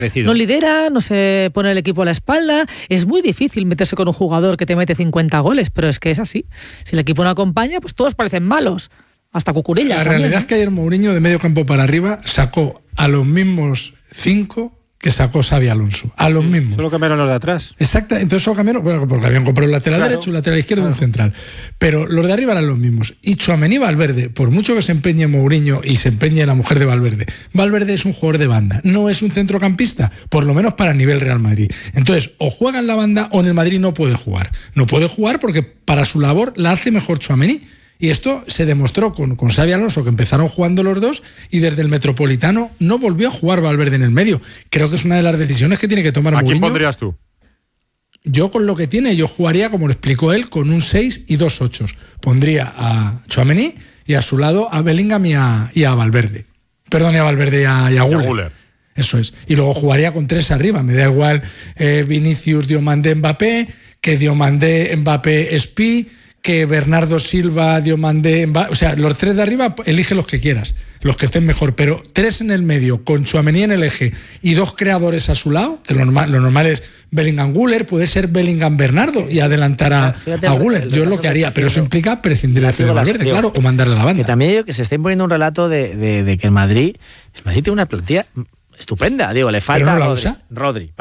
no lidera, no se pone el equipo a la espalda. Es muy difícil meterse con un jugador que te mete 50 goles, pero es que es así. Si el equipo no acompaña, pues todos parecen malos. Hasta Cucurella. La realidad es que ayer Mourinho, de medio campo para arriba, sacó a los mismos 5 que sacó Xabi Alonso. A los mismos. Solo cambiaron los de atrás. Exacto. Entonces solo cambiaron, bueno, porque habían comprado un lateral derecho, un lateral izquierdo y un central. Pero los de arriba eran los mismos. Y Tchouaméni y Valverde, por mucho que se empeñe Mourinho y se empeñe la mujer de Valverde, Valverde es un jugador de banda, no es un centrocampista, por lo menos para nivel Real Madrid. Entonces, o juega en la banda o en el Madrid no puede jugar. No puede jugar porque para su labor la hace mejor Tchouaméni. Y esto se demostró con Xabi Alonso, que empezaron jugando los dos, y desde el Metropolitano no volvió a jugar Valverde en el medio. Creo que es una de las decisiones que tiene que tomar Mourinho. ¿A quién pondrías tú? Yo, con lo que tiene, yo jugaría, como lo explicó él, con un 6 y 2 8. Pondría a Tchouaméni y a su lado a Bellingham y a Valverde. Perdón, a Valverde y a Güler. Eso es. Y luego jugaría con 3 arriba. Me da igual Vinicius, Diomandé, Mbappé, que Diomandé, Mbappé, Spi, que Bernardo Silva, Diomandé, Mbappé. O sea, los 3 de arriba, elige los que quieras, los que estén mejor, pero 3 en el medio, con Tchouaméni en el eje y 2 creadores a su lado, que lo normal es Bellingham Güler, puede ser Bellingham Bernardo y adelantar a Güler. Yo es lo que haría, pero eso implica prescindir de Valverde, claro, o mandarle a la banda. Que también digo que se está imponiendo un relato de que el Madrid tiene una plantilla estupenda, digo, le falta Rodri.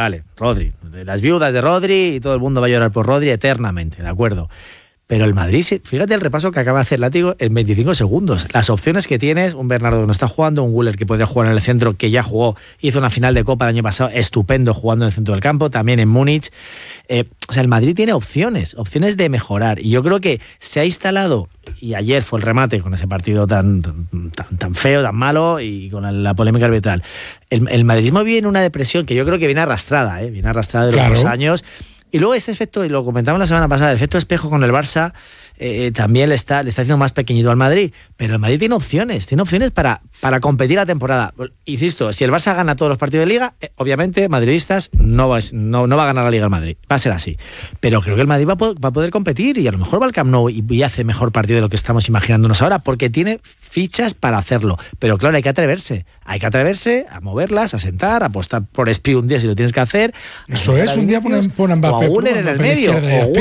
Las viudas de Rodri y todo el mundo va a llorar por Rodri eternamente, ¿de acuerdo? Pero el Madrid, fíjate el repaso que acaba de hacer Látigo en 25 segundos. Las opciones que tienes, un Bernardo que no está jugando, un Güler que podría jugar en el centro, que ya jugó, hizo una final de Copa el año pasado, estupendo jugando en el centro del campo, también en Múnich. O sea, el Madrid tiene opciones de mejorar. Y yo creo que se ha instalado, y ayer fue el remate con ese partido tan feo, tan malo, y con la polémica arbitral. El madridismo vive en una depresión que yo creo que viene arrastrada de los dos años. Y luego este efecto, y lo comentamos la semana pasada, el efecto espejo con el Barça también le está haciendo más pequeño al Madrid. Pero el Madrid tiene opciones para competir la temporada. Insisto, si el Barça gana todos los partidos de Liga, obviamente, madridistas, no va a ganar la Liga el Madrid. Va a ser así. Pero creo que el Madrid va a poder competir y a lo mejor va al Camp Nou y hace mejor partido de lo que estamos imaginándonos ahora, porque tiene fichas para hacerlo. Pero claro, hay que atreverse a moverlas, a sentar, a apostar por Spi un día si lo tienes que hacer. Eso es, un día pone Mbappé. O Güler en el medio,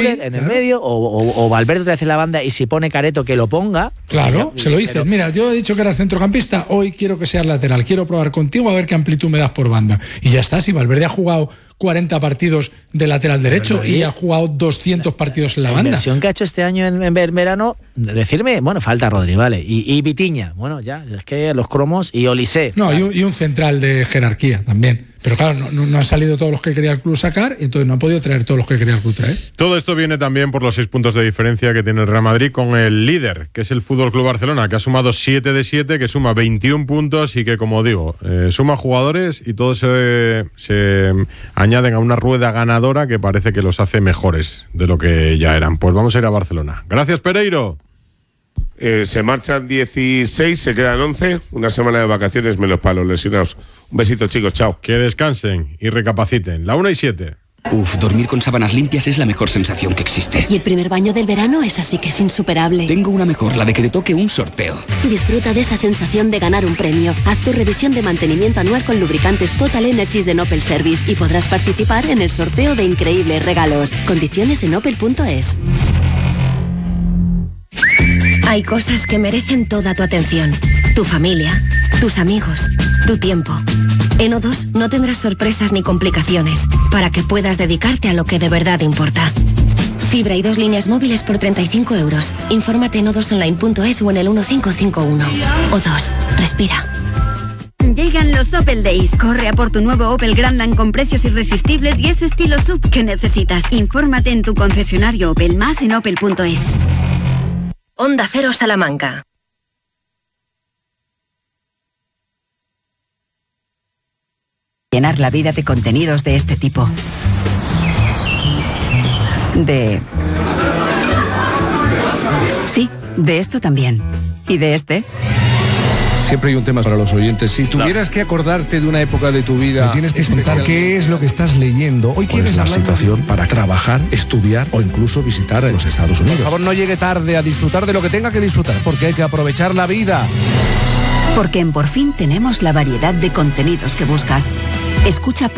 o Valverde te hace la banda, y si pone Careto que lo ponga. Claro, se lo dices. Mira, yo he dicho que era centrocampista, hoy quiero que seas lateral, quiero probar contigo a ver qué amplitud me das por banda. Y ya está, si Valverde ha jugado 40 partidos de lateral derecho y ha jugado 200 partidos en la banda. La inversión que ha hecho este año en verano, decirme, bueno, falta Rodri, vale, y Vitinha, bueno, ya, es que los cromos, y Olise. No, y un central de jerarquía también. Pero claro, no han salido todos los que quería el club sacar, y entonces no ha podido traer todos los que quería el club traer. Todo esto viene también por los 6 puntos de diferencia que tiene el Real Madrid con el líder, que es el Fútbol Club Barcelona, que ha sumado 7 de 7, que suma 21 puntos y que, como digo, suma jugadores y todos se añaden a una rueda ganadora que parece que los hace mejores de lo que ya eran. Pues vamos a ir a Barcelona. Gracias, Pereiro. Se marchan 16, se quedan 11. Una semana de vacaciones menos para los lesionados. Un besito, chicos, chao. Que descansen y recapaciten. 1:07. Dormir con sábanas limpias es la mejor sensación que existe. Y el primer baño del verano es así que es insuperable. Tengo una mejor, la de que te toque un sorteo. Disfruta de esa sensación de ganar un premio. Haz tu revisión de mantenimiento anual con lubricantes Total Energies de Opel Service y podrás participar en el sorteo de increíbles regalos. Condiciones en opel.es. Hay cosas que merecen toda tu atención. Tu familia, tus amigos, tu tiempo. En O2 no tendrás sorpresas ni complicaciones para que puedas dedicarte a lo que de verdad importa. Fibra y 2 líneas móviles por 35 euros. Infórmate en o2online.es o en el 1551. O2. Respira. Llegan los Opel Days. Corre a por tu nuevo Opel Grandland con precios irresistibles y ese estilo SUV que necesitas. Infórmate en tu concesionario Opel, más en opel.es. Onda Cero Salamanca. Llenar la vida de contenidos de este tipo. Sí, de esto también. ¿Y de este? Siempre hay un tema para los oyentes. Si tuvieras que acordarte de una época de tu vida... Me tienes que explicar qué es lo que estás leyendo. Hoy quieres la hablar situación para trabajar, estudiar o incluso visitar los Estados Unidos. Por favor, no llegue tarde a disfrutar de lo que tenga que disfrutar, porque hay que aprovechar la vida. Porque en Por Fin tenemos la variedad de contenidos que buscas. Escucha